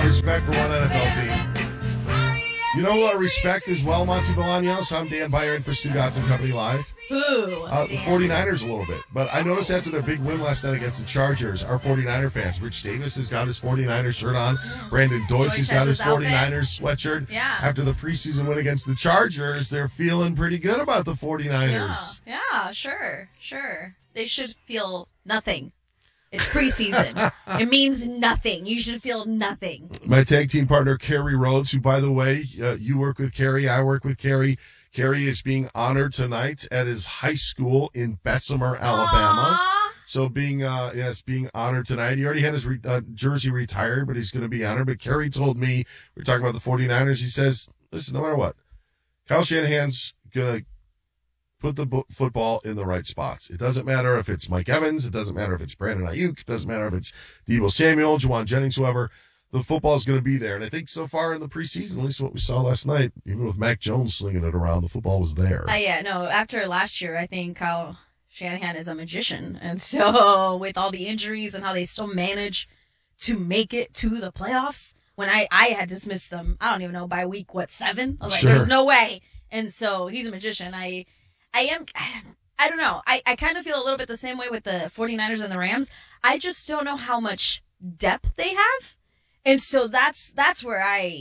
Respect for one NFL team. You know who I respect as well, Monty Bolaños? I'm Dan Byron for Stu Gatz and Company Live. Who? The 49ers a little bit. But I noticed after their big win last night against the Chargers, our 49er fans, Rich Davis has got his 49ers shirt on. Brandon Deutsch has got his 49ers sweatshirt. Yeah. After the preseason win against the Chargers, they're feeling pretty good about the 49ers. Yeah, sure. They should feel nothing. It's preseason. It means nothing. You should feel nothing. My tag team partner, Kerry Rhodes, who, by the way, you work with Kerry, I work with Kerry. Kerry is being honored tonight at his high school in Bessemer, Alabama. Aww. So being honored tonight. He already had his jersey retired, but he's going to be honored. But Kerry told me, we're talking about the 49ers, he says, listen, no matter what, Kyle Shanahan's going to put the football in the right spots. It doesn't matter if it's Mike Evans. It doesn't matter if it's Brandon Ayuk. It doesn't matter if it's Deebo Samuel, Juwan Jennings, whoever. The football is going to be there. And I think so far in the preseason, at least what we saw last night, even with Mac Jones slinging it around, the football was there. After last year, I think Kyle Shanahan is a magician. And so with all the injuries and how they still manage to make it to the playoffs, when I had dismissed them, I don't even know, by week, 7? I was like, there's no way. And so he's a magician. I don't know. I kind of feel a little bit the same way with the 49ers and the Rams. I just don't know how much depth they have. And so that's where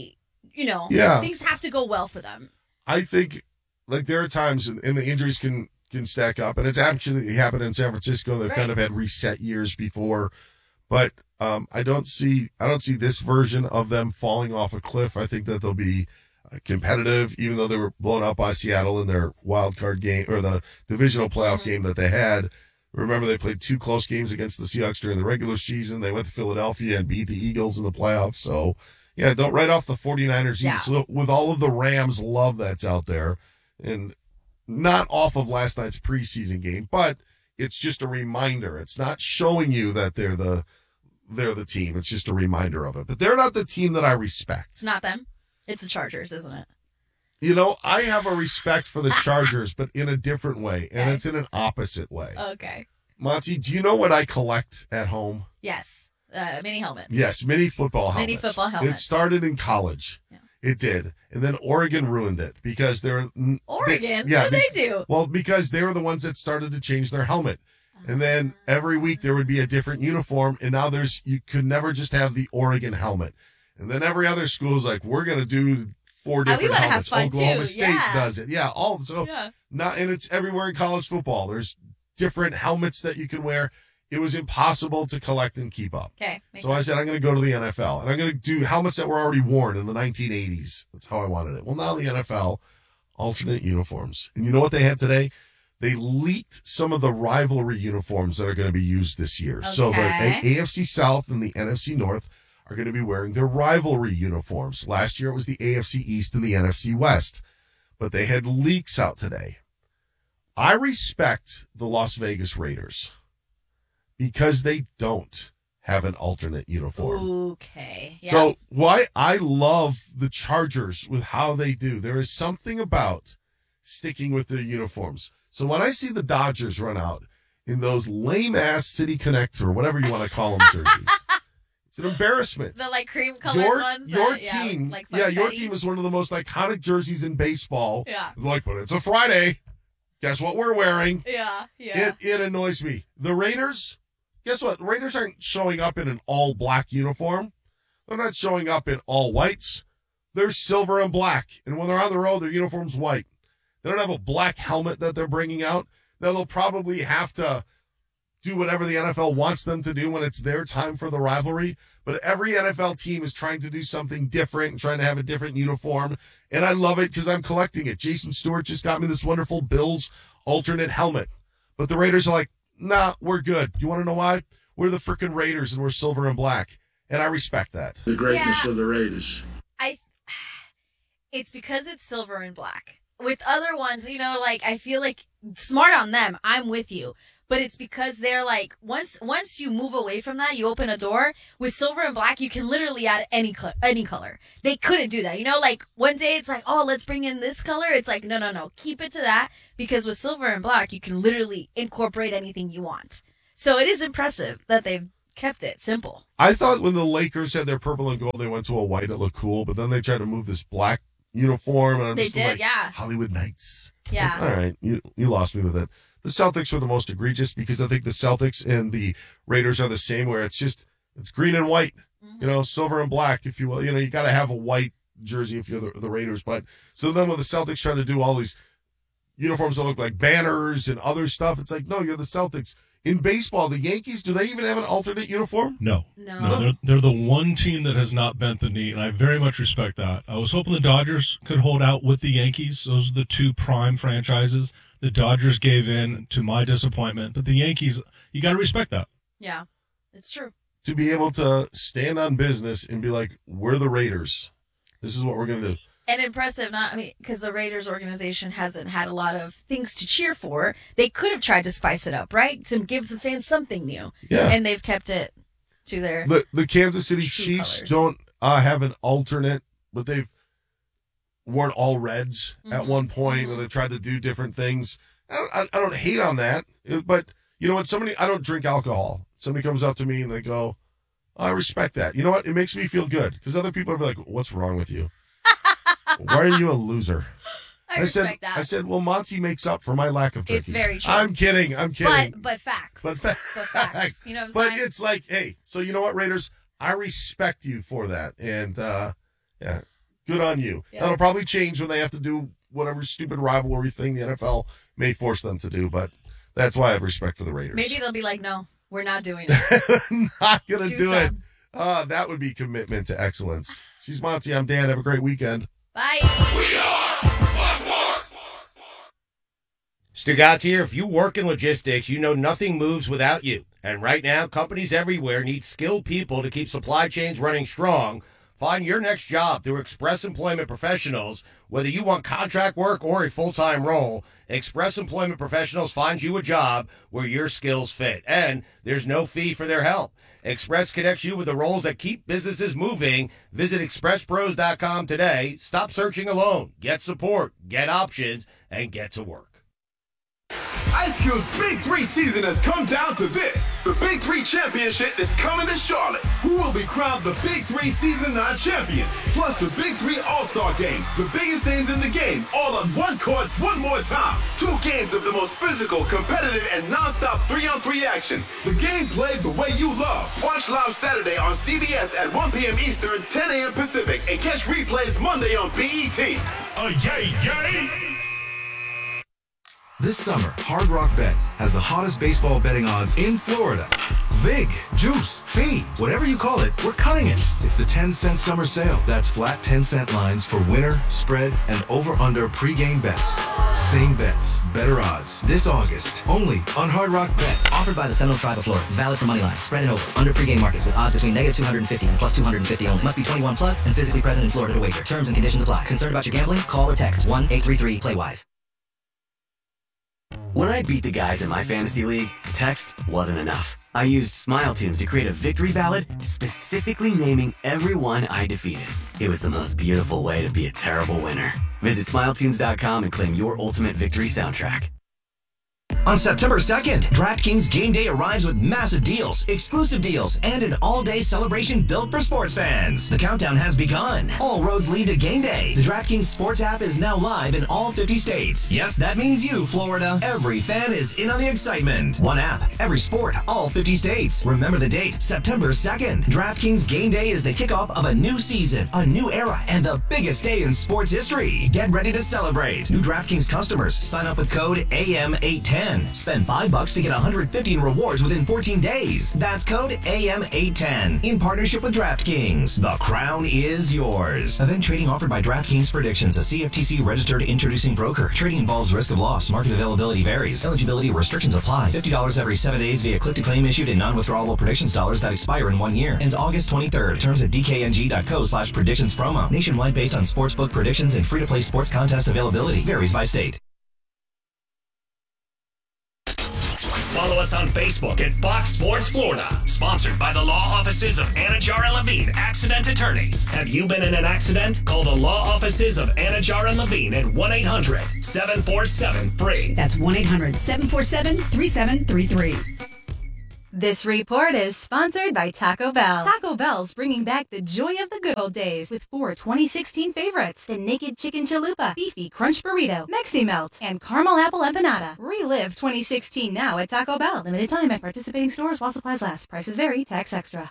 things have to go well for them. I think, there are times, and the injuries can stack up, and it's actually happened in San Francisco. They've kind of had reset years before, but I don't see this version of them falling off a cliff. I think that they'll be competitive, even though they were blown out by Seattle in their wild card game or the divisional playoff game that they had. Remember, they played 2 close games against the Seahawks during the regular season. They went to Philadelphia and beat the Eagles in the playoffs. So, yeah, don't write off the 49ers. Yeah. So with all of the Rams love that's out there, and not off of last night's preseason game, but it's just a reminder. It's not showing you that they're the team. It's just a reminder of it. But they're not the team that I respect. It's not them. It's the Chargers, isn't it? I have a respect for the Chargers, but in a different way, and it's in an opposite way. Okay. Monty, do you know what I collect at home? Yes. Mini helmets. Yes, mini football helmets. Mini football helmets. It started in college. Yeah. It did. And then Oregon ruined it because Oregon? What did they do? Well, because they were the ones that started to change their helmet. And then every week there would be a different uniform, and now you could never just have the Oregon helmet. And then every other school is like, we're going to do 4 different helmets. Oklahoma State does it. Yeah. And it's everywhere in college football. There's different helmets that you can wear. It was impossible to collect and keep up. Okay. So I said, I'm going to go to the NFL, and I'm going to do helmets that were already worn in the 1980s. That's how I wanted it. Well, now the NFL, alternate uniforms. And you know what they had today? They leaked some of the rivalry uniforms that are going to be used this year. Okay. So the AFC South and the NFC North are going to be wearing their rivalry uniforms. Last year it was the AFC East and the NFC West, but they had leaks out today. I respect the Las Vegas Raiders because they don't have an alternate uniform. Okay. Yeah. So why I love the Chargers with how they do. There is something about sticking with their uniforms. So when I see the Dodgers run out in those lame-ass City Connect or whatever you want to call them jerseys, it's an embarrassment. The cream-colored ones. Your team is one of the most iconic jerseys in baseball. Yeah. But it's a Friday. Guess what we're wearing? Yeah. It annoys me. The Raiders, guess what? The Raiders aren't showing up in an all-black uniform. They're not showing up in all whites. They're silver and black. And when they're on the road, their uniform's white. They don't have a black helmet that they're bringing out. Now, they'll probably have to do whatever the NFL wants them to do when it's their time for the rivalry. But every NFL team is trying to do something different and trying to have a different uniform. And I love it because I'm collecting it. Jason Stewart just got me this wonderful Bills alternate helmet. But the Raiders are like, nah, we're good. You want to know why? We're the freaking Raiders and we're silver and black. And I respect that. The greatness of the Raiders. It's because it's silver and black. With other ones, I feel like smart on them. I'm with you. But it's because they're like, once you move away from that, you open a door. With silver and black, you can literally add any color. They couldn't do that. One day it's like, oh, let's bring in this color. It's like, no. Keep it to that. Because with silver and black, you can literally incorporate anything you want. So it is impressive that they've kept it simple. I thought when the Lakers had their purple and gold, they went to a white. It looked cool, but then they tried to move this black uniform, and I'm They just did, like, yeah. Hollywood Knights. Yeah. Like, all right, you lost me with it. The Celtics were the most egregious because I think the Celtics and the Raiders are the same, where it's green and white, silver and black, if you will. You got to have a white jersey if you're the Raiders. But so then when the Celtics try to do all these uniforms that look like banners and other stuff, it's like, no, you're the Celtics. In baseball, the Yankees, do they even have an alternate uniform? No. They're the one team that has not bent the knee, and I very much respect that. I was hoping the Dodgers could hold out with the Yankees. Those are the two prime franchises. The Dodgers gave in to my disappointment, but the Yankees, you got to respect that. Yeah, it's true. To be able to stand on business and be like, we're the Raiders. This is what we're going to do. And impressive, because the Raiders organization hasn't had a lot of things to cheer for. They could have tried to spice it up, right? To give the fans something new. Yeah. And they've kept it to their The Kansas City Chiefs colors. don't have an alternate, but they've worn all reds at one point, or they've tried to do different things. I don't hate on that, but you know what? I don't drink alcohol. Somebody comes up to me and they go, I respect that. You know what? It makes me feel good because other people are like, what's wrong with you? Why are you a loser? I respect that. I said, well, Monty makes up for my lack of drinking. It's very true. I'm kidding. But facts. But facts. You know what I'm But saying? it's like, hey, so you know what, Raiders? I respect you for that. And, yeah, good on you. Yeah. That'll probably change when they have to do whatever stupid rivalry thing the NFL may force them to do. But that's why I have respect for the Raiders. Maybe they'll be like, no, we're not doing it. Not going to do it. some. That would be commitment to excellence. She's Monty. I'm Dan. Have a great weekend. Bye. We are Stugotz here. If you work in logistics, you know nothing moves without you. And right now, companies everywhere need skilled people to keep supply chains running strong. Find your next job through Express Employment Professionals. Whether you want contract work or a full-time role, Express Employment Professionals finds you a job where your skills fit. And there's no fee for their help. Express connects you with the roles that keep businesses moving. Visit expresspros.com today. Stop searching alone. Get support, get options, and get to work. Ice Cube's Big 3 season has come down to this. The Big 3 Championship is coming to Charlotte. Who will be crowned the Big 3 Season 9 champion? Plus the Big 3 All-Star Game. The biggest names in the game, all on one court, one more time. 2 games of the most physical, competitive, and non-stop 3-on-3 action. The game played the way you love. Watch live Saturday on CBS at 1 p.m. Eastern, 10 a.m. Pacific, and catch replays Monday on BET. Yay! This summer, Hard Rock Bet has the hottest baseball betting odds in Florida. Vig, juice, fee, whatever you call it, we're cutting it. It's the 10-cent summer sale. That's flat 10-cent lines for winner, spread, and over-under pregame bets. Same bets, better odds. This August, only on Hard Rock Bet. Offered by the Seminole Tribe of Florida. Valid for money line, spread and over. Under pregame markets with odds between -250 and +250 only. Must be 21 plus and physically present in Florida to wager. Terms and conditions apply. Concerned about your gambling? Call or text 1-833-PLAY-WISE. When I beat the guys in my fantasy league, text wasn't enough. I used SmileTunes to create a victory ballad specifically naming everyone I defeated. It was the most beautiful way to be a terrible winner. Visit SmileTunes.com and claim your ultimate victory soundtrack. On September 2nd, DraftKings Game Day arrives with massive deals, exclusive deals, and an all-day celebration built for sports fans. The countdown has begun. All roads lead to Game Day. The DraftKings Sports app is now live in all 50 states. Yes, that means you, Florida. Every fan is in on the excitement. One app, every sport, all 50 states. Remember the date, September 2nd. DraftKings Game Day is the kickoff of a new season, a new era, and the biggest day in sports history. Get ready to celebrate. New DraftKings customers, sign up with code AM810. Spend $5 to get $150 in rewards within 14 days. That's code AM810. In partnership with DraftKings. The crown is yours. Event trading offered by DraftKings Predictions, a CFTC registered introducing broker. Trading involves risk of loss. Market availability varies. Eligibility restrictions apply. $50 every 7 days via click-to-claim issued in non-withdrawable predictions dollars that expire in 1 year. Ends August 23rd. Terms at dkng.co/predictions promo. Nationwide based on sportsbook predictions and free-to-play sports contest availability. Varies by state. Follow us on Facebook at Fox Sports Florida. Sponsored by the law offices of Anajar and Levine, accident attorneys. Have you been in an accident? Call the law offices of Anajar and Levine at 1-800-747-FREE. That's 1-800-747-3733. This report is sponsored by Taco Bell. Taco Bell's bringing back the joy of the good old days with 4 2016 favorites. The Naked Chicken Chalupa, Beefy Crunch Burrito, Mexi Melt, and Caramel Apple Empanada. Relive 2016 now at Taco Bell. Limited time at participating stores while supplies last. Prices vary. Tax extra.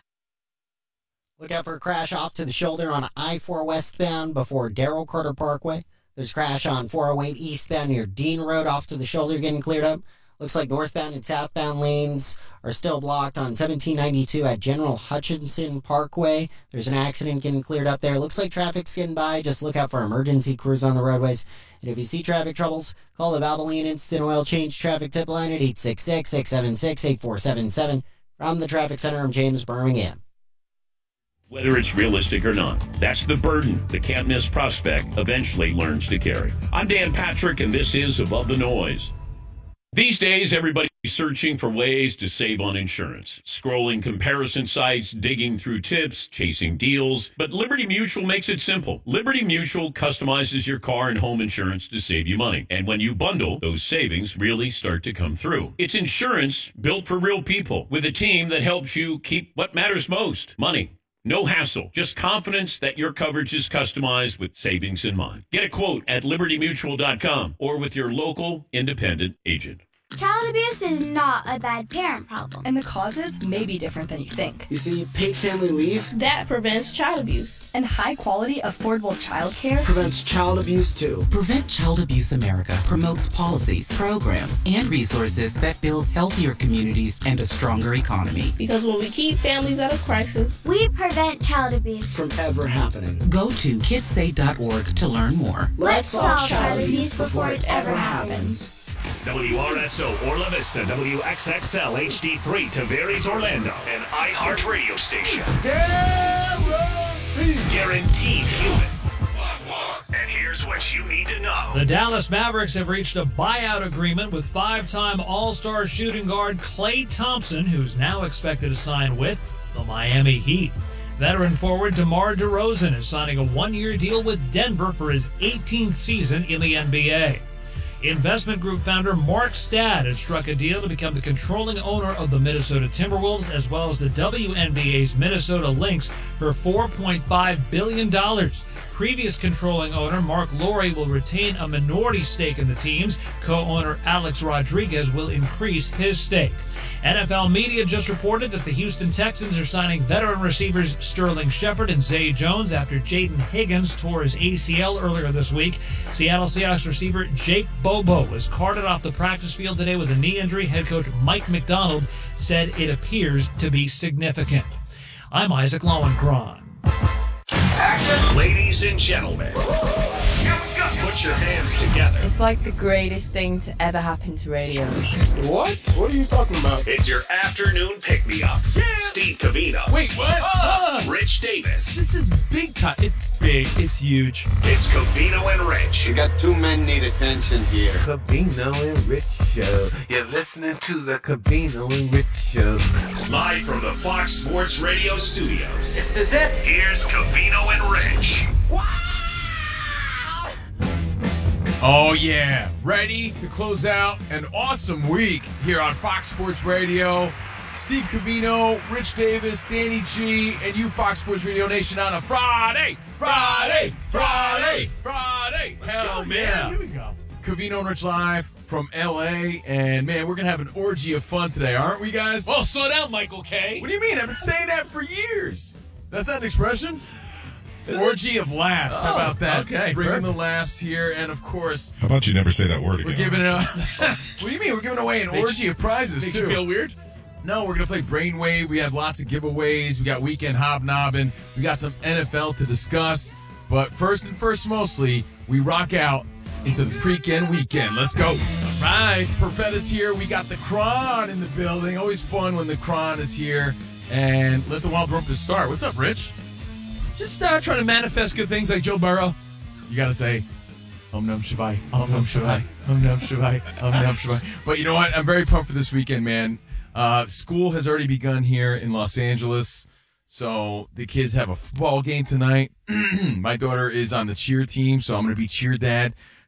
Look out for a crash off to the shoulder on I-4 westbound before Darrell Carter Parkway. There's a crash on 408 eastbound near Dean Road off to the shoulder getting cleared up. Looks like northbound and southbound lanes are still blocked on 1792 at General Hutchinson Parkway. There's an accident getting cleared up there. Looks like traffic's getting by. Just look out for emergency crews on the roadways. And if you see traffic troubles, call the Valvoline Instant Oil Change Traffic Tip Line at 866-676-8477. From the Traffic Center, I'm James Birmingham. Whether it's realistic or not, that's the burden the can't-miss prospect eventually learns to carry. I'm Dan Patrick, and this is Above the Noise. These days, everybody's searching for ways to save on insurance, scrolling comparison sites, digging through tips, chasing deals. But Liberty Mutual makes it simple. Liberty Mutual customizes your car and home insurance to save you money. And when you bundle, those savings really start to come through. It's insurance built for real people with a team that helps you keep what matters most, money. No hassle, just confidence that your coverage is customized with savings in mind. Get a quote at libertymutual.com or with your local independent agent. Child abuse is not a bad parent problem. And the causes may be different than you think. You see, paid family leave That prevents child abuse. And high-quality, affordable childcare prevents child abuse, too. Prevent Child Abuse America promotes policies, programs, and resources that build healthier communities and a stronger economy. Because when we keep families out of crisis, we prevent child abuse from ever happening. Go to kidssay.org to learn more. Let's solve child abuse before it ever happens. WRSO Orla Vista, WXXL HD3 Tavares Orlando, an iHeart radio station. Guaranteed human. And here's what you need to know. The Dallas Mavericks have reached a buyout agreement with 5-time All-Star shooting guard Klay Thompson, who's now expected to sign with the Miami Heat. Veteran forward DeMar DeRozan is signing a 1-year deal with Denver for his 18th season in the NBA. Investment group founder Mark Stad has struck a deal to become the controlling owner of the Minnesota Timberwolves as well as the WNBA's Minnesota Lynx for $4.5 billion. Previous controlling owner Mark Lowry will retain a minority stake in the teams. Co-owner Alex Rodriguez will increase his stake. NFL media just reported that the Houston Texans are signing veteran receivers Sterling Shepard and Zay Jones after Jaden Higgins tore his ACL earlier this week. Seattle Seahawks receiver Jake Bobo was carted off the practice field today with a knee injury. Head coach Mike McDonald said it appears to be significant. I'm Isaac Lohengrin. Action. Ladies and gentlemen, put your hands together. It's like the greatest thing to ever happen to radio. What? What are you talking about? It's your afternoon pick-me-ups. Yeah. Steve Cavino. Wait, what? Rich Davis. This is big cut. It's big. It's huge. It's Cavino and Rich. You got two men need attention here. Cavino and Rich Show. You're listening to the Cavino and Rich Show. Live from the Fox Sports Radio studios. This is it. Here's Cavino and Rich. Oh, yeah. Ready to close out an awesome week here on Fox Sports Radio. Steve Cavino, Rich Davis, Danny G, and you Fox Sports Radio Nation on a Friday. Hell yeah. Here we go. Cavino and Rich live from L.A. And, man, we're going to have an orgy of fun today, aren't we, guys? Well, slow down, Michael K. What do you mean? I've been saying that for years. That's not an expression? Orgy of laughs. How about that? Okay. Bringing the laughs here. And, of course, how about you never say that word again? We're giving what do you mean? We're giving away an orgy of prizes, Makes too. you feel weird? No, we're going to play Brainwave. We have lots of giveaways. We got Weekend Hobnobbing. We got some NFL to discuss. But first and first, mostly, we rock out into the freaking weekend. Let's go. All right. Perfetta's here. We got the Kron in the building. Always fun when the Kron is here. And let the Wild Rumpus start. What's up, Rich? Just trying to manifest good things like Joe Burrow. You got to say, Om Nam Shivai, Om Nam Shivai, Om Nam Shivai, Om Nam Shivai. But you know what? I'm very pumped for this weekend, man. School has already begun here in Los Angeles. So the kids have a football game tonight. My daughter is on the cheer team, so I'm going to be cheer dad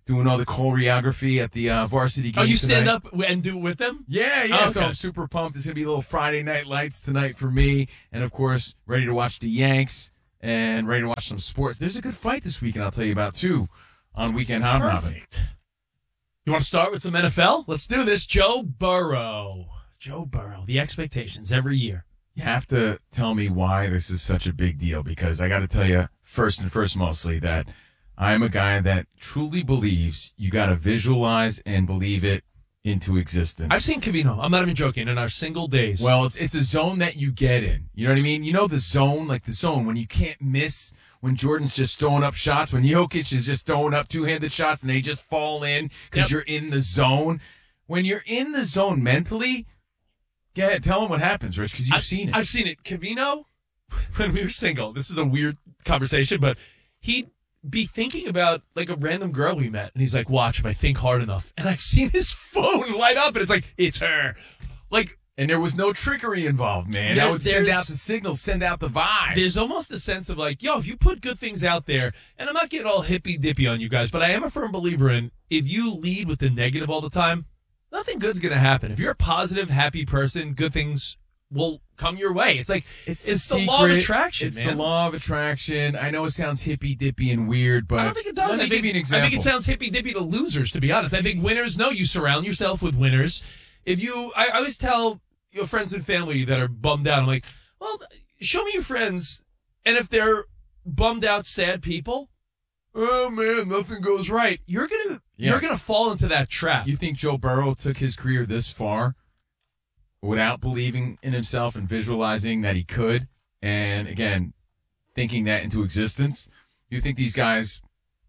doing all the choreography at the varsity game. Oh, you stand tonight. up and do it with them? Yeah. Oh, okay. So I'm super pumped. It's going to be a little Friday Night Lights tonight for me. And, of course, ready to watch the Yanks and ready to watch some sports. There's a good fight this weekend I'll tell you about, too, on Weekend Hobnobbing. Perfect. You want to start with some NFL? Let's do this. Joe Burrow. The expectations every year. You have to tell me why this is such a big deal, because I got to tell you, first and first mostly, that I'm a guy that truly believes you got to visualize and believe it into existence. I've seen Covino. I'm not even joking. In our single days. Well, it's a zone that you get in. You know what I mean? You know the zone, like the zone when you can't miss, when Jordan's just throwing up shots, when Jokic is just throwing up two-handed shots and they just fall in because you're in the zone. When you're in the zone mentally, go ahead, tell them what happens, Rich, because you've seen it. I've seen it. Covino, when we were single, this is a weird conversation, but he'd be thinking about like a random girl we met, and he's like, watch if I think hard enough. And I've seen his phone light up, and it's like, it's her. Like, and there was no trickery involved, man. I would send out the signal, send out the vibe. There's almost a sense of like, yo, if you put good things out there, and I'm not getting all hippy-dippy on you guys, but I am a firm believer in if you lead with the negative all the time, nothing good's going to happen. If you're a positive, happy person, good things will come your way. It's like, it's the law of attraction, It's man. the law of attraction. I know it sounds hippy-dippy and weird, but I don't think it does. let me give you an example. I think it sounds hippy-dippy to losers, to be honest. I think winners, no, you surround yourself with winners. I always tell your friends and family that are bummed out, I'm like, well, show me your friends, and if they're bummed out, sad people, oh man, nothing goes right. You're gonna fall into that trap. You think Joe Burrow took his career this far without believing in himself and visualizing that he could, and again, thinking that into existence? You think these guys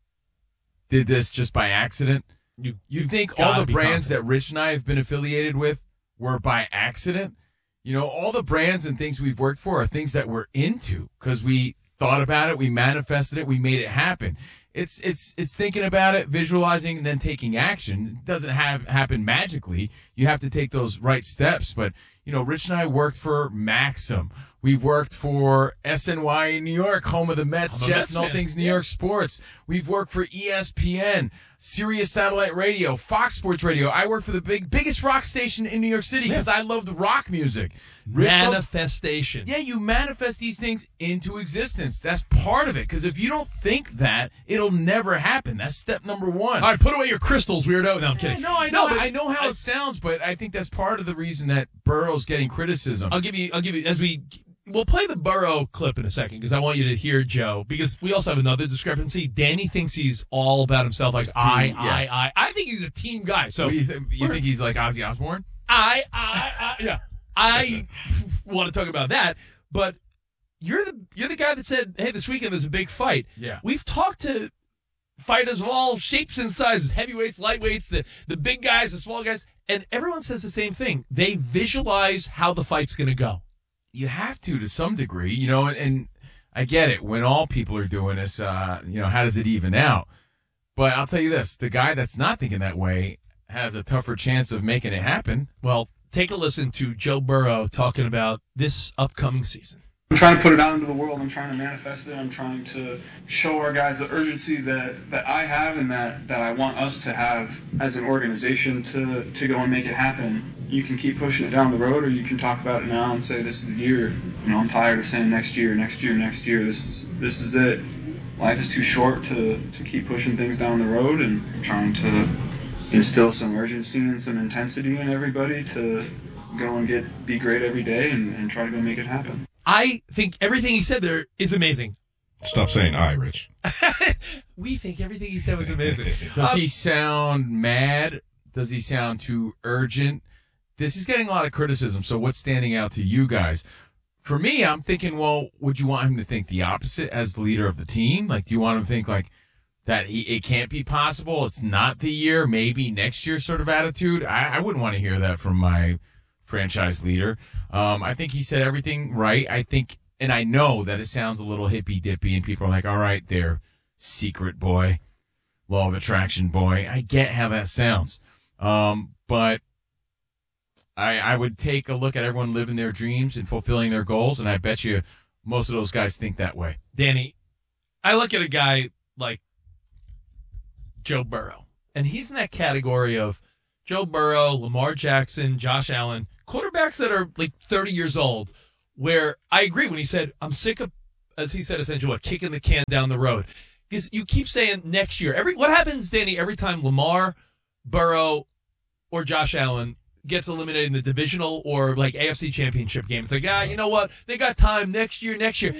did this just by accident? You think all the brands that Rich and I have been affiliated with were by accident? You know, all the brands and things we've worked for are things that we're into because we thought about it, we manifested it, we made it happen. It's thinking about it, visualizing, and then taking action. It doesn't happen magically. You have to take those right steps. But, you know, Rich and I worked for Maxim. We've worked for SNY in New York, home of the Mets, Jets, and all things New York sports. We've worked for ESPN, Sirius Satellite Radio, Fox Sports Radio. I work for the biggest rock station in New York City because I love the rock music. Manifestation. Yeah, you manifest these things into existence. That's part of it. Because if you don't think that, it'll never happen. That's step number one. All right, put away your crystals, weirdo. No, I'm kidding. No, I know. I know how it sounds, but I think that's part of the reason that Burrow's getting criticism. I'll give you we'll play the Burrow clip in a second because I want you to hear Joe, because we also have another discrepancy. Danny thinks he's all about himself, like I. I think he's a team guy. So you think he's like Ozzy Osbourne? Yeah. I want to talk about that, but you're the guy that said, hey, this weekend there's a big fight. Yeah. We've talked to fighters of all shapes and sizes, heavyweights, lightweights, the big guys, the small guys, and everyone says the same thing. They visualize how the fight's going to go. You have to some degree, you know, and I get it. When all people are doing this, you know, how does it even out? But I'll tell you this, the guy that's not thinking that way has a tougher chance of making it happen. Well, take a listen to Joe Burrow talking about this upcoming season. I'm trying to put it out into the world. I'm trying to manifest it. I'm trying to show our guys the urgency that I have and that I want us to have as an organization to go and make it happen. You can keep pushing it down the road, or you can talk about it now and say this is the year. You know, I'm tired of saying next year. This is it. Life is too short to keep pushing things down the road, and trying to instill some urgency and some intensity in everybody to go and be great every day and try to go make it happen. I think everything he said there is amazing. Stop saying I, Rich. We think everything he said was amazing. Does he sound mad? Does he sound too urgent? This is getting a lot of criticism, so what's standing out to you guys? For me, I'm thinking, well, would you want him to think the opposite as the leader of the team? Like, do you want him to think like that it can't be possible, it's not the year, maybe next year sort of attitude? I wouldn't want to hear that from my franchise leader. I think he said everything right. I think, and I know that it sounds a little hippy-dippy, and people are like, all right, there, secret boy, law of attraction boy. I get how that sounds. But I would take a look at everyone living their dreams and fulfilling their goals, and I bet you most of those guys think that way. Danny, I look at a guy like Joe Burrow, and he's in that category of Joe Burrow, Lamar Jackson, Josh Allen, quarterbacks that are like 30 years old, where I agree when he said, I'm sick of, as he said, essentially, kicking the can down the road. Because you keep saying next year. What happens, Danny, every time Lamar, Burrow, or Josh Allen gets eliminated in the divisional or like AFC championship game? It's like, you know what? They got time next year. Next years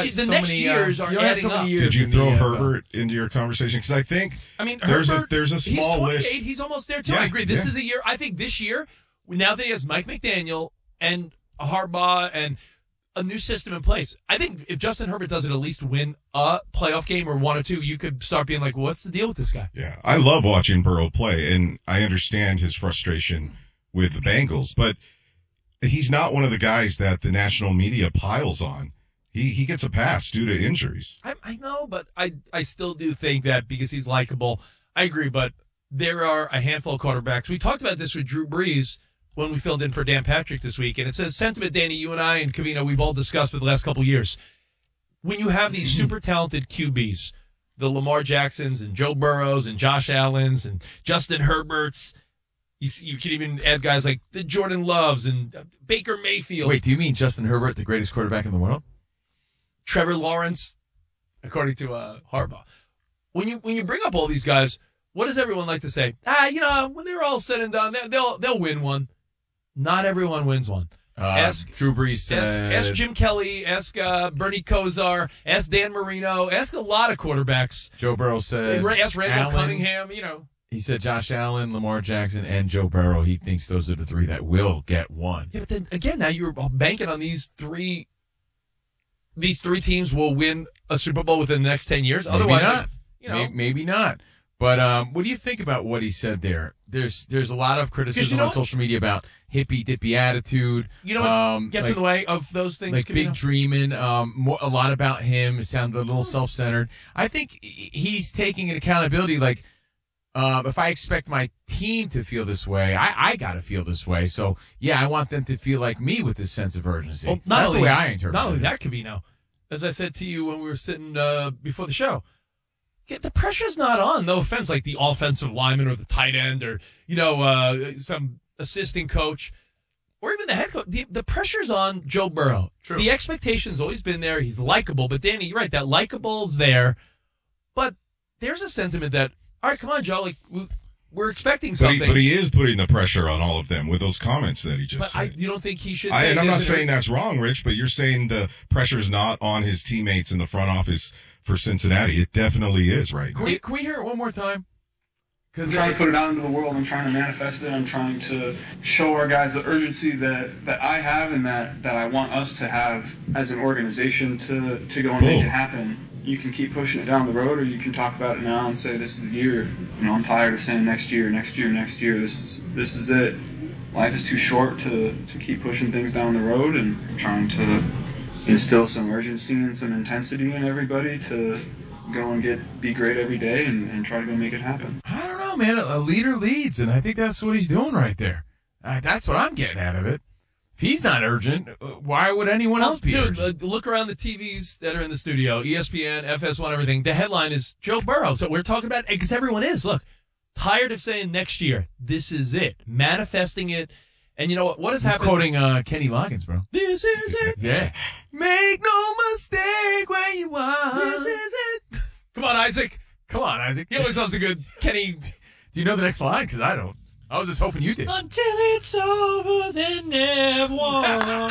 are adding up. Did you throw Herbert into your conversation? Because I think Herbert, there's a small he's 28, list. He's almost there, too. I agree. This is a year. I think this year, now that he has Mike McDaniel and Harbaugh and a new system in place, I think if Justin Herbert doesn't at least win a playoff game or one or two, you could start being like, what's the deal with this guy? Yeah, I love watching Burrow play, and I understand his frustration with the Bengals, but he's not one of the guys that the national media piles on. He gets a pass due to injuries. I know, but I still do think that because he's likable. I agree, but there are a handful of quarterbacks. We talked about this with Drew Brees when we filled in for Dan Patrick this week, and it's a sentiment, Danny, you and I and Covino, we've all discussed for the last couple of years. When you have these super talented QBs, the Lamar Jacksons and Joe Burrows and Josh Allens and Justin Herberts, you can even add guys like the Jordan Loves and Baker Mayfield. Wait, do you mean Justin Herbert, the greatest quarterback in the world? Trevor Lawrence, according to Harbaugh. When you bring up all these guys, what does everyone like to say? When they're all said and done, they'll win one. Not everyone wins one. Ask Drew Brees said. Ask Jim Kelly. Ask Bernie Kosar. Ask Dan Marino. Ask a lot of quarterbacks. Joe Burrow said. Ask Randall Cunningham. He said Josh Allen, Lamar Jackson, and Joe Burrow. He thinks those are the three that will get one. Yeah, but then again, now you're banking on these three. These three teams will win a Super Bowl within the next 10 years. Maybe Otherwise, not. Maybe not. But what do you think about what he said there? There's a lot of criticism on social media about hippy-dippy attitude. You know what gets in the way of those things? Like big dreaming. A lot about him. It sounded a little self-centered. I think he's taking an accountability. Like, if I expect my team to feel this way, I got to feel this way. So, yeah, I want them to feel like me with this sense of urgency. Well, That's the way I interpret it. Not only that, Covino, as I said to you when we were sitting before the show, the pressure's not on. No offense, like the offensive lineman or the tight end or, some assistant coach or even the head coach. The pressure's on Joe Burrow. True. The expectation's always been there. He's likable. But, Danny, you're right. That likable's there. But there's a sentiment that, all right, come on, Joe. Like, we're expecting something. But he is putting the pressure on all of them with those comments that he just said. You don't think he should and I'm not saying that's wrong, Rich, but you're saying the pressure's not on his teammates in the front office for Cincinnati. It definitely is, right? Can we hear it one more time? I'm trying to put it out into the world. I'm trying to manifest it. I'm trying to show our guys the urgency that I have and that I want us to have as an organization to go and make it happen. You can keep pushing it down the road, or you can talk about it now and say, this is the year. I'm tired of saying next year. This is it. Life is too short to keep pushing things down the road, and trying to instill some urgency and some intensity in everybody to go and be great every day and try to go make it happen. I don't know, man. A leader leads, and I think that's what he's doing right there. That's what I'm getting out of it. If he's not urgent, why would anyone else be urgent? Look around the TVs that are in the studio, ESPN, FS1, everything. The headline is Joe Burrow. So we're talking about it because everyone is. Look, tired of saying next year, this is it. Manifesting it. And you know what? What has happened? He's quoting Kenny Loggins, bro. This is it. Yeah. Make no mistake where you are. This is it. Come on, Isaac. He always loves a good Kenny. Do you know the next line? Because I don't. I was just hoping you did. Until it's over, then never one. No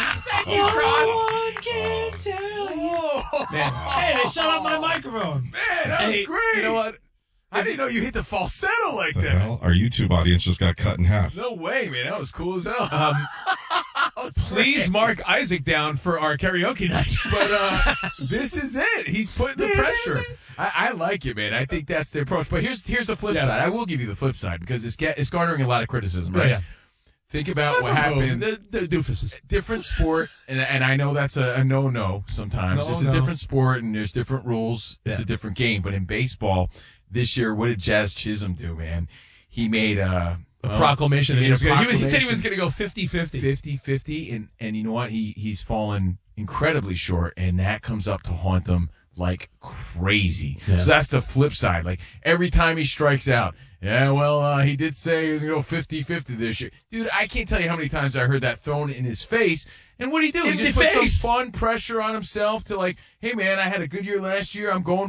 one can tell you. Man. Hey, they shut off my microphone. Man, that was great. You know what? I didn't know you hit the falsetto like The that. hell? Our YouTube audience just got cut in half. No way, man. That was cool as hell. Please mark Isaac down for our karaoke night. But this is it. He's putting the pressure. I like it, man. I think that's the approach. But here's the flip side. I will give you the flip side because it's garnering a lot of criticism, right? Yeah. Think about what happened. The doofuses. Different sport, and I know that's a no sometimes. It's a different sport, and there's different rules. It's a different game. But in baseball, this year, what did Jazz Chisholm do, man? He made a proclamation. He said he was going to go 50-50. 50-50, and you know what? He's fallen incredibly short, and that comes up to haunt him like crazy. Yeah. So that's the flip side. Like every time he strikes out, Yeah, well, he did say he was going to go 50-50 this year. Dude, I can't tell you how many times I heard that thrown in his face. And what did he do? He just put some fun pressure on himself to like, hey, man, I had a good year last year. I'm going